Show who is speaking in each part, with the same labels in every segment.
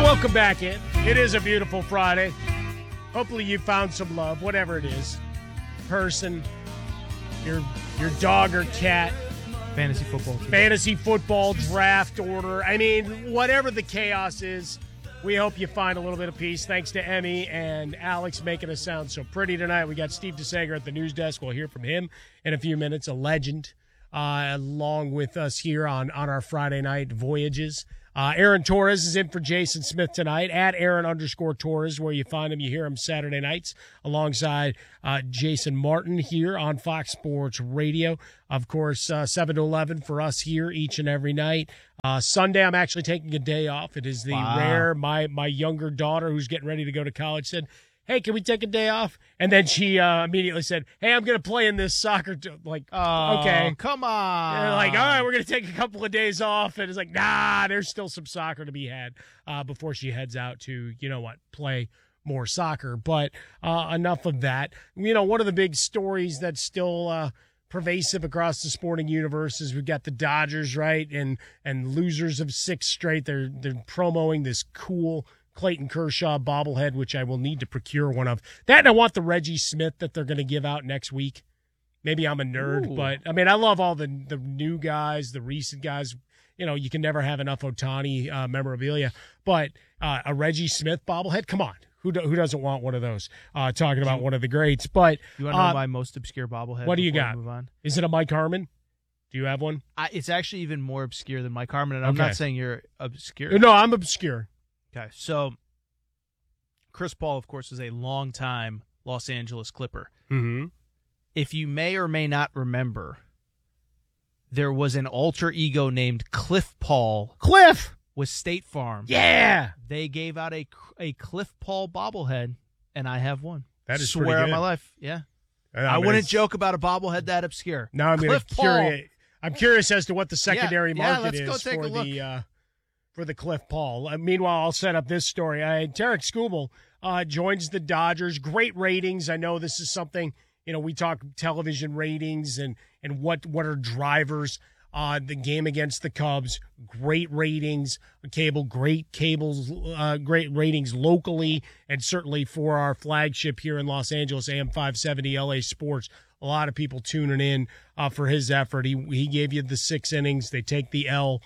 Speaker 1: Welcome back in. It is a beautiful Friday. Hopefully you found some love, whatever it is. Person, your dog or cat. Fantasy football, draft order. I mean, whatever the chaos is, we hope you find a little bit of peace. Thanks to Emmy and Alex making us sound so pretty tonight. We got Steve DeSager at the news desk. We'll hear from him in a few minutes, a legend, along with us here on our Friday night voyages. Aaron Torres is in for Jason Smith tonight at Aaron_Torres, where you find him. You hear him Saturday nights alongside Jason Martin here on Fox Sports Radio. Of course, 7 to 11 for us here each and every night. Sunday, I'm actually taking a day off. It is the rare, my younger daughter who's getting ready to go to college said, hey, can we take a day off? And then she immediately said, hey, I'm going to play in this soccer. Okay.
Speaker 2: Come on.
Speaker 1: And all right, we're going to take a couple of days off. And it's like, nah, there's still some soccer to be had before she heads out to, play more soccer. But enough of that. One of the big stories that's still pervasive across the sporting universe is we've got the Dodgers, right? And losers of 6 straight. They're promoting this cool Clayton Kershaw bobblehead, which I will need to procure one of. That, and I want the Reggie Smith that they're going to give out next week. Maybe I'm a nerd, but I mean, I love all the new guys, the recent guys. You can never have enough Ohtani memorabilia, but a Reggie Smith bobblehead, come on. Who doesn't want one of those? Talking about one of the greats. But
Speaker 2: you want to know my most obscure bobblehead?
Speaker 1: What do you got? Is it a Mike Harmon? Do you have one?
Speaker 2: It's actually even more obscure than Mike Harmon, and I'm not saying you're obscure.
Speaker 1: No, I'm obscure.
Speaker 2: Okay, so Chris Paul, of course, is a longtime Los Angeles Clipper.
Speaker 1: Mm-hmm.
Speaker 2: If you may or may not remember, there was an alter ego named Cliff Paul.
Speaker 1: Cliff!
Speaker 2: With State Farm.
Speaker 1: Yeah!
Speaker 2: They gave out a Cliff Paul bobblehead, and I have one.
Speaker 1: That is
Speaker 2: swear on my life. Yeah. I wouldn't joke about a bobblehead that obscure.
Speaker 1: Now I'm curious as to what the secondary market is for the Cliff Paul. Meanwhile, I'll set up this story. Tarek Skubal joins the Dodgers. Great ratings. I know this is something, we talk television ratings and what are drivers. The game against the Cubs, great ratings. Great ratings locally, and certainly for our flagship here in Los Angeles, AM 570 LA Sports. A lot of people tuning in for his effort. He gave you the 6 innings. They take the L.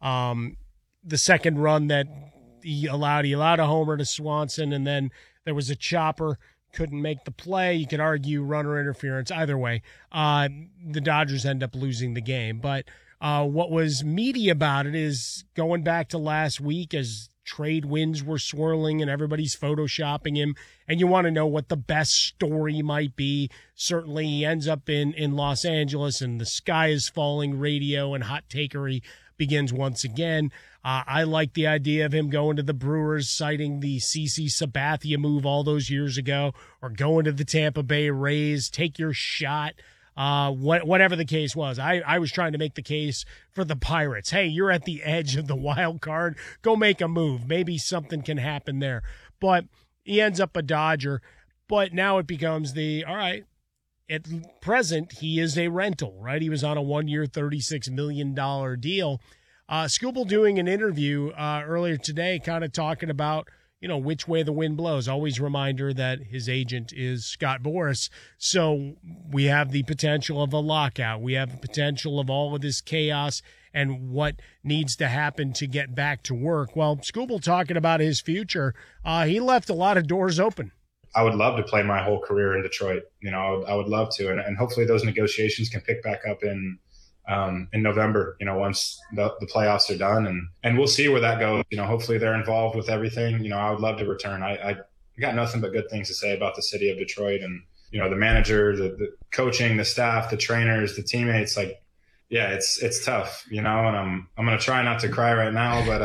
Speaker 1: The second run that he allowed a homer to Swanson, and then there was a chopper, couldn't make the play. You could argue runner interference. Either way, the Dodgers end up losing the game. But what was meaty about it is going back to last week as trade winds were swirling and everybody's photoshopping him, and you want to know what the best story might be. Certainly he ends up in Los Angeles, and the sky is falling radio and hot takery begins once again. I like the idea of him going to the Brewers, citing the CC Sabathia move all those years ago, or going to the Tampa Bay Rays. Take your shot. Whatever the case was, I was trying to make the case for the Pirates. Hey, you're at the edge of the wild card. Go make a move. Maybe something can happen there. But he ends up a Dodger. But now it becomes all right, at present, he is a rental, right? He was on a 1-year, $36 million deal. Skubal doing an interview earlier today, kind of talking about, which way the wind blows. Always a reminder that his agent is Scott Boras. So we have the potential of a lockout. We have the potential of all of this chaos and what needs to happen to get back to work. Well, Skubal talking about his future, he left a lot of doors open.
Speaker 3: I would love to play my whole career in Detroit. I would love to. And hopefully those negotiations can pick back up in November, once the playoffs are done, and we'll see where that goes. Hopefully they're involved with everything. I would love to return. I got nothing but good things to say about the city of Detroit, and, the manager, the coaching, the staff, the trainers, the teammates. It's tough, and I'm going to try not to cry right now, but,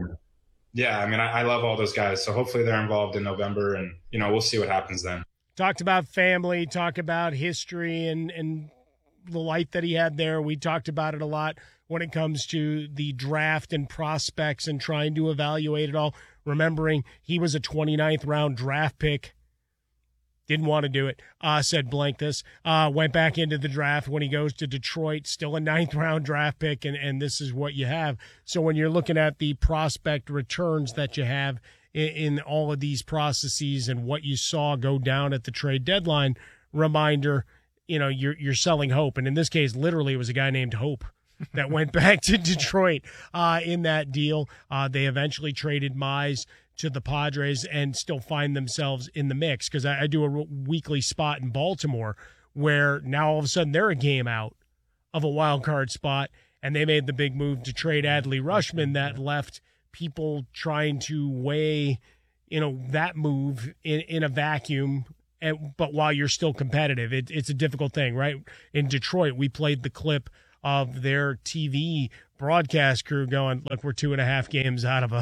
Speaker 3: I love all those guys. So hopefully they're involved in November, and, we'll see what happens then.
Speaker 1: Talked about family, talk about history and the life that he had there. We talked about it a lot when it comes to the draft and prospects and trying to evaluate it all. Remembering he was a 29th round draft pick Didn't want to do it. Said blank this. Went back into the draft when he goes to Detroit, still a 9th-round draft pick, and this is what you have. So when you're looking at the prospect returns that you have in all of these processes and what you saw go down at the trade deadline, reminder, you're selling hope. And in this case, literally, it was a guy named Hope that went back to Detroit in that deal. They eventually traded Mize to the Padres and still find themselves in the mix, because I do a weekly spot in Baltimore where now all of a sudden they're a game out of a wild card spot, and they made the big move to trade Adley Rutschman that left people trying to weigh that move in a vacuum. But while you're still competitive, it's a difficult thing, right? In Detroit, we played the clip of their TV broadcast crew going, look, we're 2.5 games out of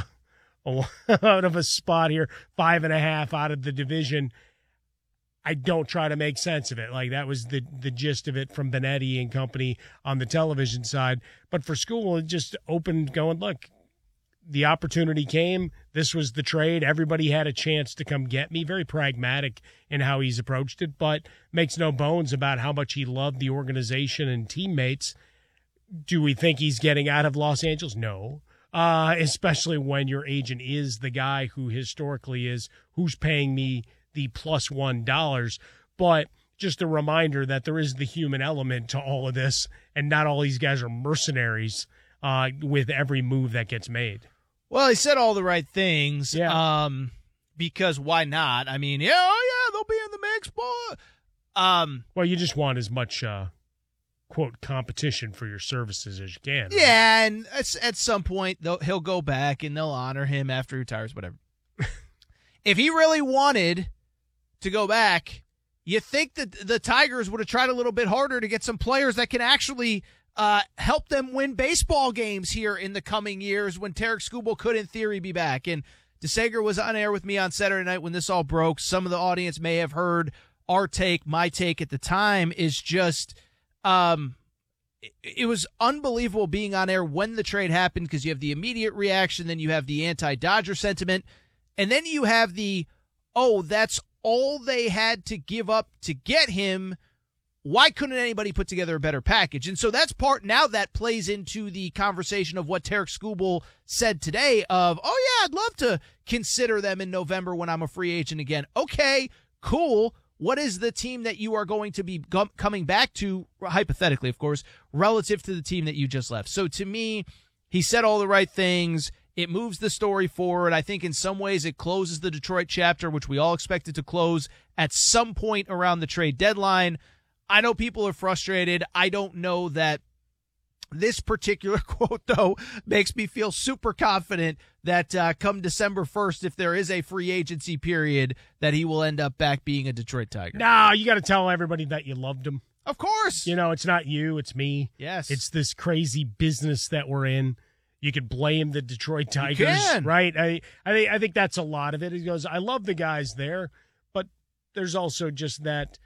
Speaker 1: a spot here, 5.5 out of the division. I don't try to make sense of it. Like, that was the gist of it from Benetti and company on the television side. But for Skubal, it just opened going, look, the opportunity came. This was the trade. Everybody had a chance to come get me. Very pragmatic in how he's approached it, but makes no bones about how much he loved the organization and teammates. Do we think he's getting out of Los Angeles? No. Especially when your agent is the guy who historically is who's paying me the +$1. But just a reminder that there is the human element to all of this, and not all these guys are mercenaries with every move that gets made.
Speaker 2: Well, he said all the right things.
Speaker 1: Yeah.
Speaker 2: Because why not? I mean, they'll be in the mix, boy.
Speaker 1: Well, you just want as much quote competition for your services as you can. Right?
Speaker 2: Yeah, and at some point he'll go back and they'll honor him after he retires, whatever. If he really wanted to go back, you think that the Tigers would have tried a little bit harder to get some players that can actually help them win baseball games here in the coming years when Tarik Skubal could, in theory, be back. And DeSager was on air with me on Saturday night when this all broke. Some of the audience may have heard our take. My take at the time is just it was unbelievable being on air when the trade happened, because you have the immediate reaction, then you have the anti-Dodger sentiment, and then you have the, that's all they had to give up to get him. Why couldn't anybody put together a better package? And so that's part now that plays into the conversation of what Tarik Skubal said today of, I'd love to consider them in November when I'm a free agent again. Okay, cool. What is the team that you are going to be coming back to, hypothetically, of course, relative to the team that you just left? So to me, he said all the right things. It moves the story forward. I think in some ways it closes the Detroit chapter, which we all expected to close at some point around the trade deadline. I know people are frustrated. I don't know that this particular quote, though, makes me feel super confident that come December 1st, if there is a free agency period, that he will end up back being a Detroit Tiger.
Speaker 1: No, you got to tell everybody that you loved him.
Speaker 2: Of course.
Speaker 1: It's not you, it's me.
Speaker 2: Yes.
Speaker 1: It's this crazy business that we're in. You could blame the Detroit Tigers,
Speaker 2: you can.
Speaker 1: Right? I think that's a lot of it. He goes, I love the guys there, but there's also just that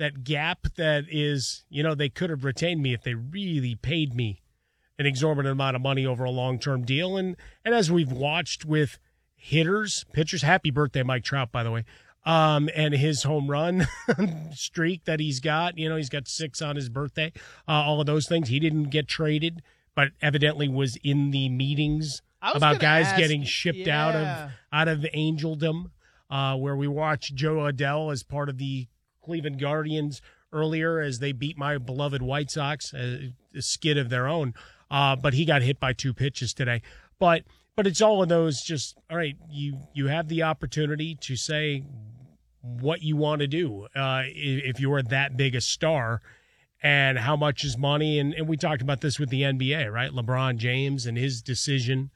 Speaker 1: gap that is, they could have retained me if they really paid me an exorbitant amount of money over a long-term deal. And as we've watched with pitchers, happy birthday, Mike Trout, by the way, and his home run streak that he's got, he's got 6 on his birthday, all of those things. He didn't get traded, but evidently was in the meetings about guys getting shipped out of Angeldom, where we watched Joe Adell as part of the Cleveland Guardians earlier as they beat my beloved White Sox, a skid of their own. But he got hit by 2 pitches today. But it's all of those just, all right, you have the opportunity to say what you want to do if you're that big a star, and how much is money. And we talked about this with the NBA, right? LeBron James and his decision.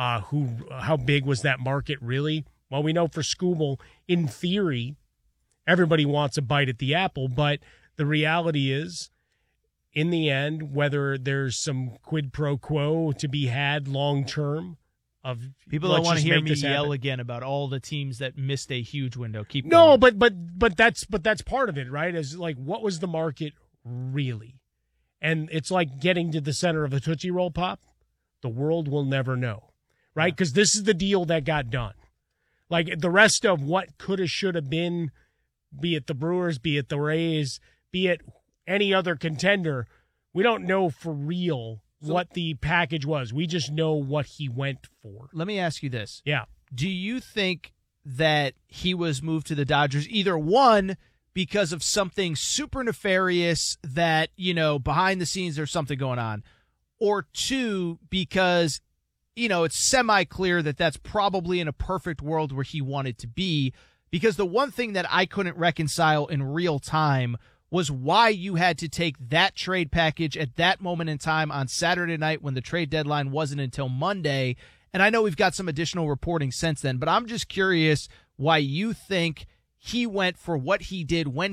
Speaker 1: How big was that market really? Well, we know for Skubal, in theory, everybody wants a bite at the apple, but the reality is, in the end, whether there's some quid pro quo to be had long term of
Speaker 2: people don't want to hear me yell again about all the teams that missed a huge window. Keep
Speaker 1: going.
Speaker 2: No,
Speaker 1: but that's part of it, right? Is like, what was the market really? And it's like getting to the center of a Tootsie Roll Pop. The world will never know, right? Because this is the deal that got done. Like the rest of what coulda, shoulda been, be it the Brewers, be it the Rays, be it any other contender, we don't know for real what the package was. We just know what he went for.
Speaker 2: Let me ask you this.
Speaker 1: Yeah.
Speaker 2: Do you think that he was moved to the Dodgers, either one, because of something super nefarious that, behind the scenes there's something going on, or two, because, it's semi-clear that that's probably in a perfect world where he wanted to be? Because the one thing that I couldn't reconcile in real time was why you had to take that trade package at that moment in time on Saturday night when the trade deadline wasn't until Monday. And I know we've got some additional reporting since then, but I'm just curious why you think he went for what he did when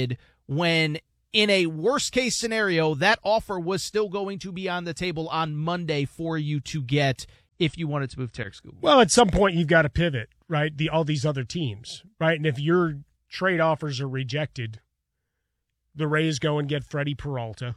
Speaker 2: in a worst-case scenario, that offer was still going to be on the table on Monday for you to get if you wanted to move Tarik Skubal.
Speaker 1: Well, at some point, you've got to pivot, right? All these other teams, right? And if your trade offers are rejected, the Rays go and get Freddie Peralta.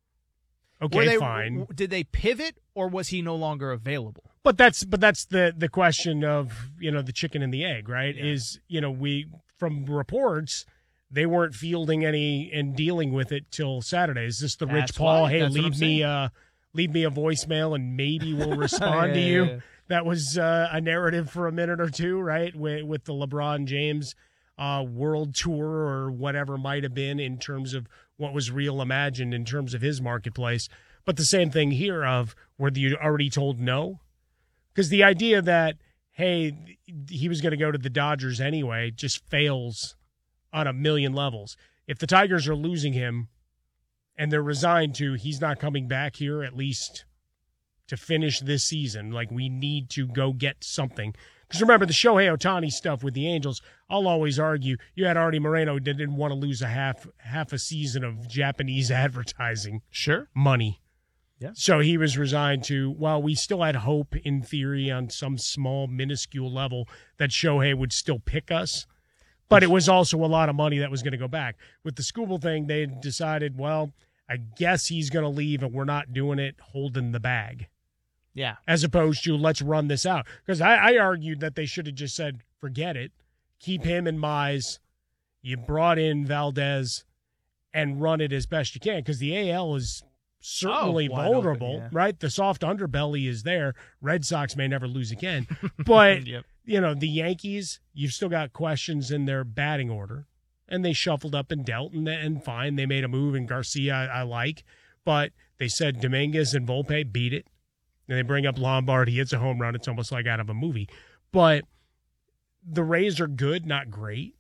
Speaker 1: Okay, fine.
Speaker 2: Did they pivot, or was he no longer available?
Speaker 1: But that's the question of, the chicken and the egg, right? Yeah. Is, we, from reports, they weren't fielding any and dealing with it till Saturday. Is this the Rich Paul, hey, leave me a voicemail and maybe we'll respond to you? Yeah. That was a narrative for a minute or two, right? With the LeBron James world tour or whatever might have been in terms of what was real imagined in terms of his marketplace. But the same thing here of were you already told no? Because the idea that, hey, he was going to go to the Dodgers anyway just fails on a million levels. If the Tigers are losing him and they're resigned to he's not coming back here at least to finish this season, like we need to go get something. Because remember, the Shohei Ohtani stuff with the Angels, I'll always argue, you had Artie Moreno that didn't want to lose a half a season of Japanese advertising money.
Speaker 2: Yeah.
Speaker 1: So he was resigned to, well, we still had hope in theory on some small, minuscule level that Shohei would still pick us. But it was also a lot of money that was going to go back. With the Skubal thing, they decided, well, I guess he's going to leave and we're not doing it holding the bag.
Speaker 2: Yeah.
Speaker 1: As opposed to let's run this out. Because I argued that they should have just said, forget it. Keep him and Mize. You brought in Valdez and run it as best you can. Because the AL is certainly vulnerable,
Speaker 2: open, yeah.
Speaker 1: Right? The soft underbelly is there. Red Sox may never lose again. But,
Speaker 2: yep.
Speaker 1: The Yankees, you've still got questions in their batting order. And they shuffled up and dealt, and fine. They made a move, and Garcia I like. But they said Dominguez and Volpe beat it. And they bring up Lombard. He hits a home run. It's almost like out of a movie. But the Rays are good, not great.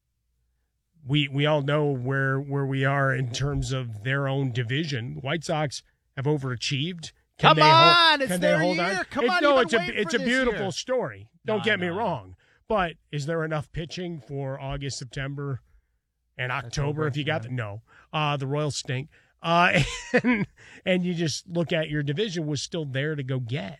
Speaker 1: We all know where we are in terms of their own division. The White Sox have overachieved.
Speaker 2: Come on, it's their year. Come on,
Speaker 1: no, it's a beautiful story. Don't get me wrong. But is there enough pitching for August, September, and October? If you got no, the Royals stink. And you just look at your division was still there to go get.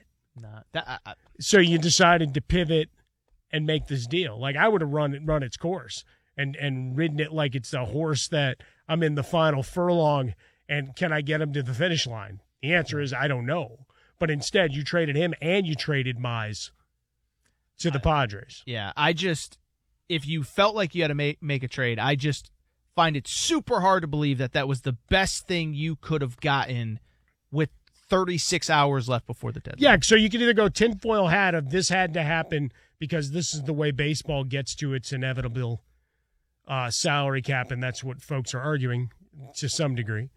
Speaker 1: So you decided to pivot and make this deal. Like I would have run its course and ridden it like it's a horse that I'm in the final furlong and can I get him to the finish line? The answer is I don't know. But instead you traded him and you traded Mize to the Padres.
Speaker 2: Yeah, if you felt like you had to make a trade, I just find it super hard to believe that was the best thing you could have gotten with 36 hours left before the deadline.
Speaker 1: Yeah, so you can either go tinfoil hat of this had to happen because this is the way baseball gets to its inevitable salary cap, and that's what folks are arguing to some degree.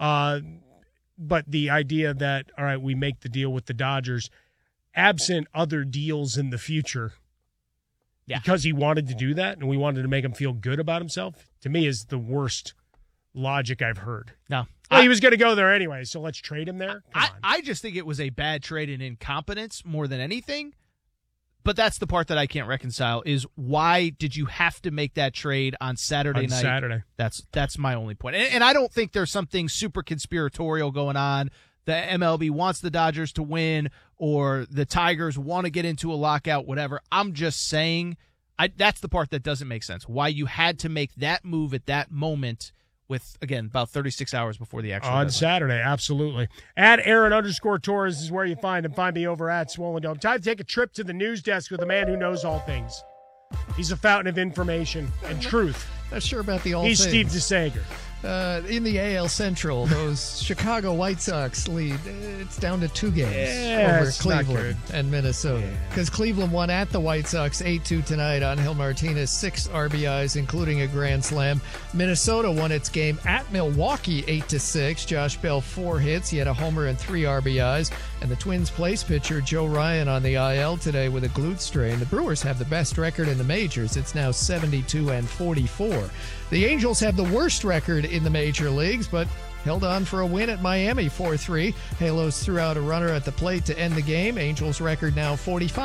Speaker 1: But the idea that, all right, we make the deal with the Dodgers, absent other deals in the future, because he wanted to do that and we wanted to make him feel good about himself, to me is the worst logic I've heard.
Speaker 2: No.
Speaker 1: Well, he was going to go there anyway, so let's trade him there?
Speaker 2: I just think it was a bad trade and incompetence more than anything. But that's the part that I can't reconcile is why did you have to make that trade on Saturday night? That's my only point. And I don't think there's something super conspiratorial going on. The MLB wants the Dodgers to win or the Tigers want to get into a lockout, whatever. I'm just saying that's the part that doesn't make sense. Why you had to make that move at that moment with, again, about 36 hours before the actual deadline.
Speaker 1: Saturday, absolutely. At Aaron_Torres is where you find him. Find me over at Swollen Dome. Time to take a trip to the news desk with a man who knows all things. He's a fountain of information and truth.
Speaker 4: Not sure about the all
Speaker 1: He's
Speaker 4: things.
Speaker 1: Steve DeSager.
Speaker 4: In the AL Central, those Chicago White Sox lead. It's down to 2 games over Cleveland and Minnesota. Because Cleveland won at the White Sox 8-2 tonight. Angel Martinez, 6 RBIs, including a grand slam. Minnesota won its game at Milwaukee 8-6. Josh Bell, 4 hits. He had a homer and 3 RBIs. And the Twins place pitcher Joe Ryan on the IL today with a glute strain. The Brewers have the best record in the majors. It's now 72-44. The Angels have the worst record in the major leagues, but held on for a win at Miami 4-3. Halos threw out a runner at the plate to end the game. Angels record now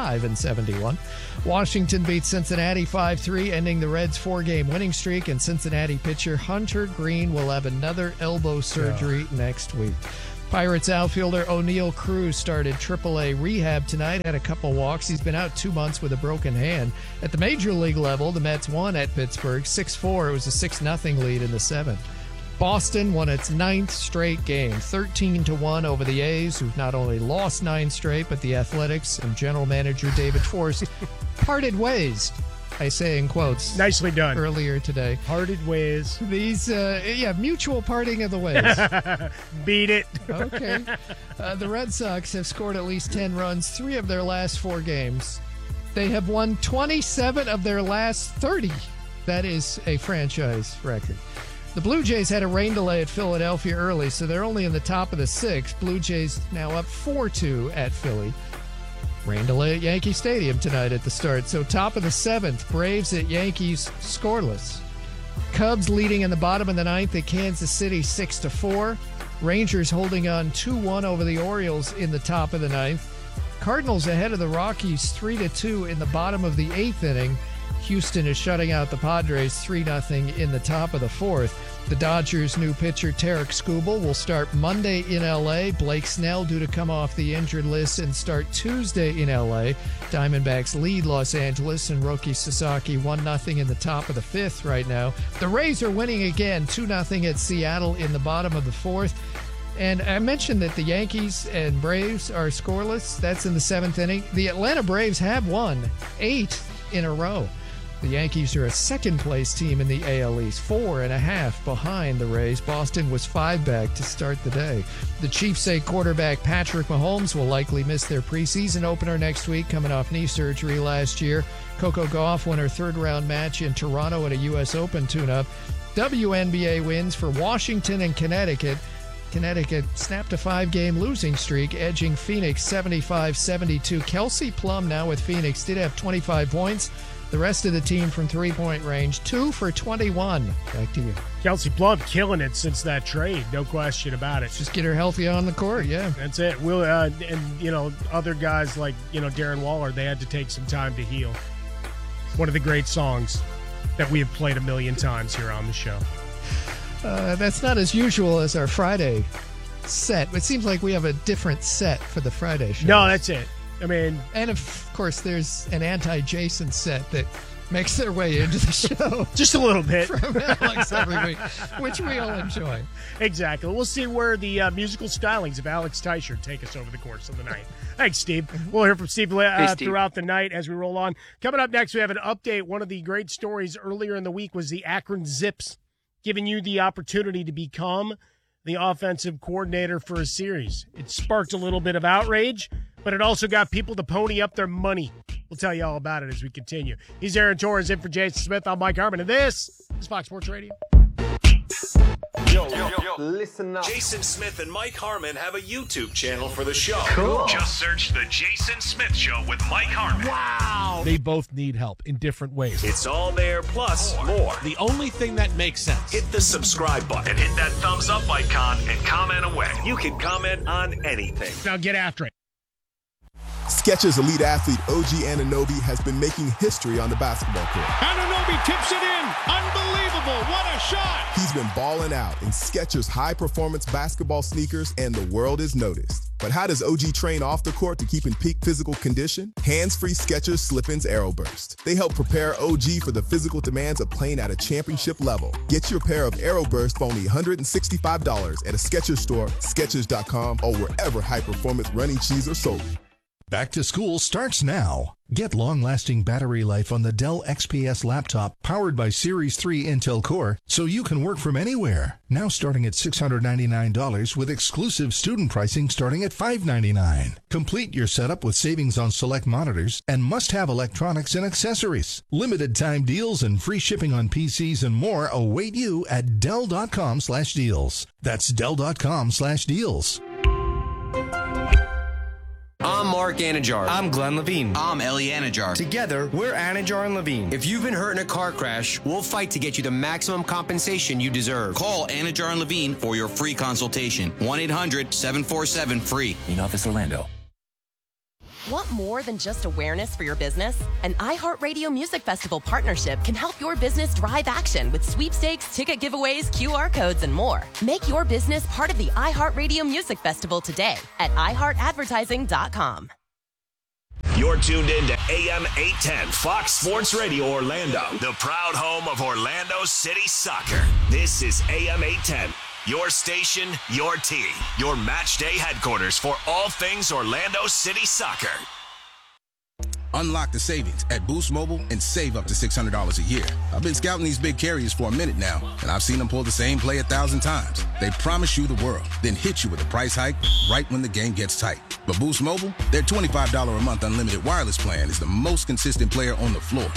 Speaker 4: 45-71. Washington beats Cincinnati 5-3, ending the Reds' 4-game winning streak, and Cincinnati pitcher Hunter Green will have another elbow surgery next week. Pirates outfielder O'Neal Cruz started AAA rehab tonight, had a couple walks. He's been out 2 months with a broken hand. At the major league level, the Mets won at Pittsburgh 6-4. It was a 6-0 lead in the 7th. Boston won its 9th straight game, 13-1 over the A's, who've not only lost 9 straight, but the Athletics and general manager David Forst parted ways. I say in quotes.
Speaker 1: Nicely done.
Speaker 4: Earlier today.
Speaker 1: Parted ways.
Speaker 4: These, mutual parting of the ways.
Speaker 1: Beat it.
Speaker 4: Okay. The Red Sox have scored at least 10 runs 3 of their last 4 games. They have won 27 of their last 30. That is a franchise record. The Blue Jays had a rain delay at Philadelphia early, so they're only in the top of the 6th. Blue Jays now up 4-2 at Philly. Rain delay at Yankee Stadium tonight at the start. So top of the 7th, Braves at Yankees scoreless. Cubs leading in the bottom of the 9th at Kansas City 6-4. Rangers holding on 2-1 over the Orioles in the top of the 9th. Cardinals ahead of the Rockies 3-2 in the bottom of the 8th inning. Houston is shutting out the Padres 3-0 in the top of the 4th. The Dodgers' new pitcher Tarek Skubal will start Monday in L.A. Blake Snell due to come off the injured list and start Tuesday in L.A. Diamondbacks lead Los Angeles and Roki Sasaki 1-0 in the top of the 5th right now. The Rays are winning again 2-0 at Seattle in the bottom of the 4th. And I mentioned that the Yankees and Braves are scoreless. That's in the 7th inning. The Atlanta Braves have won 8 in a row. The Yankees are a second-place team in the AL East, 4.5 behind the Rays. Boston was 5 back to start the day. The Chiefs say quarterback Patrick Mahomes will likely miss their preseason opener next week, coming off knee surgery last year. Coco Gauff won her third-round match in Toronto at a U.S. Open tune-up. WNBA wins for Washington and Connecticut. Connecticut snapped a 5-game losing streak, edging Phoenix 75-72. Kelsey Plum now with Phoenix did have 25 points. The rest of the team from three-point range, 2 for 21. Back to you.
Speaker 1: Kelsey Plum killing it since that trade, no question about it.
Speaker 4: Just get her healthy on the court, yeah.
Speaker 1: That's it. We'll other guys like Darren Waller, they had to take some time to heal. One of the great songs that we have played a million times here on the show.
Speaker 4: That's not as usual as our Friday set. It seems like we have a different set for the Friday show.
Speaker 1: No, that's it. I mean,
Speaker 4: and of course, there's an anti-Jason set that makes their way into the show.
Speaker 1: Just a little bit.
Speaker 4: From Alex every week, which we all enjoy.
Speaker 1: Exactly. We'll see where the musical stylings of Alex Teicher take us over the course of the night. Thanks, Steve. We'll hear from Steve throughout the night as we roll on. Coming up next, we have an update. One of the great stories earlier in the week was the Akron Zips giving you the opportunity to become the offensive coordinator for a series. It sparked a little bit of outrage, but it also got people to pony up their money. We'll tell you all about it as we continue. He's Aaron Torres in for Jason Smith. I'm Mike Harmon, and this is Fox Sports Radio.
Speaker 5: Yo, listen up. Jason Smith and Mike Harmon have a YouTube channel for the show.
Speaker 6: Cool. Just search The Jason Smith Show with Mike Harmon.
Speaker 5: Wow.
Speaker 7: They both need help in different ways.
Speaker 5: It's all there, plus more.
Speaker 7: The only thing that makes sense.
Speaker 5: Hit the subscribe button and hit that thumbs up icon and comment away. You can comment on anything.
Speaker 1: Now get after it.
Speaker 8: Skechers elite athlete OG Anunoby has been making history on the basketball court.
Speaker 9: Anunoby tips it in. Unbelievable. What a shot.
Speaker 8: He's been balling out in Skechers high-performance basketball sneakers, and the world is noticed. But how does OG train off the court to keep in peak physical condition? Hands-free Skechers Slip-ins Aeroburst. They help prepare OG for the physical demands of playing at a championship level. Get your pair of Aeroburst for only $165 at a Skechers store, Skechers.com, or wherever high-performance running shoes are sold.
Speaker 10: Back to school starts now. Get long-lasting battery life on the Dell XPS laptop powered by Series 3 Intel Core so you can work from anywhere. Now starting at $699 with exclusive student pricing starting at $599. Complete your setup with savings on select monitors and must-have electronics and accessories. Limited time deals and free shipping on PCs and more await you at Dell.com/deals. That's Dell.com/deals.
Speaker 11: I'm Mark Anajar.
Speaker 12: I'm Glenn Levine.
Speaker 11: I'm Ellie Anajar.
Speaker 12: Together, we're Anajar and Levine.
Speaker 11: If you've been hurt in a car crash, we'll fight to get you the maximum compensation you deserve.
Speaker 13: Call Anajar and Levine for your free consultation. 1-800-747-FREE.
Speaker 14: In Office Orlando.
Speaker 15: Want more than just awareness for your business? An iHeartRadio Music Festival partnership can help your business drive action with sweepstakes, ticket giveaways, QR codes, and more. Make your business part of the iHeartRadio Music Festival today at iHeartAdvertising.com.
Speaker 5: You're tuned in to AM 810 Fox Sports Radio Orlando, the proud home of Orlando City Soccer. This is AM 810. Your station, your team, your match day headquarters for all things Orlando City Soccer.
Speaker 16: Unlock the savings at Boost Mobile and save up to $600 a year. I've been scouting these big carriers for a minute now, and I've seen them pull the same play 1,000 times. They promise you the world, then hit you with a price hike right when the game gets tight. But Boost Mobile, their $25 a month unlimited wireless plan is the most consistent player on the floor.